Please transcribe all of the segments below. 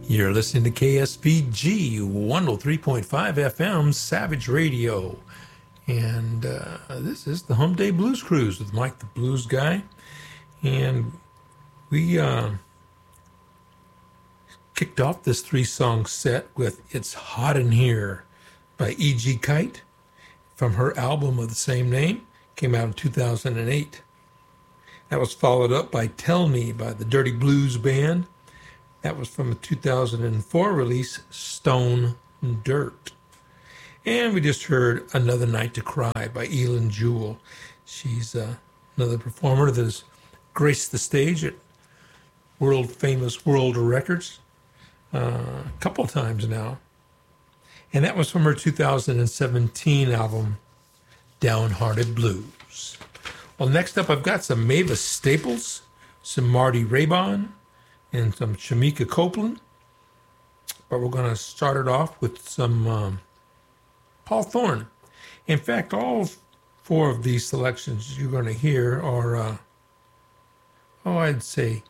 You're listening to KSPG 103.5 FM Savage Radio. And this is the Hump Day Blues Cruise with Mike the Blues Guy. And we kicked off this 3-song set with It's Hot in Here by E.G. Kite from her album of the same name. Came out in 2008. That was followed up by Tell Me by the Dirty Blues Band. That was from a 2004 release, Stone Dirt. And we just heard Another Night to Cry by Elin Jewell. She's another performer that has graced the stage at world-famous World Records a couple of times now. And that was from her 2017 album, Downhearted Blues. Well, next up I've got some Mavis Staples, some Marty Raybon, and some Shamika Copeland. But we're going to start it off with some Paul Thorn. In fact, all 4 of these selections you're going to hear are, I'd say,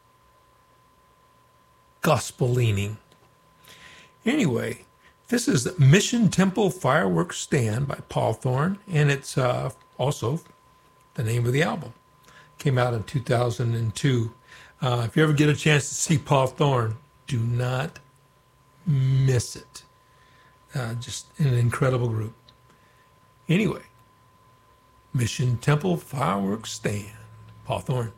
gospel-leaning. Anyway, this is Mission Temple Fireworks Stand by Paul Thorn, and it's also the name of the album. Came out in 2002. If you ever get a chance to see Paul Thorn, do not miss it. Just an incredible group. Anyway, Mission Temple Fireworks Stand, Paul Thorn.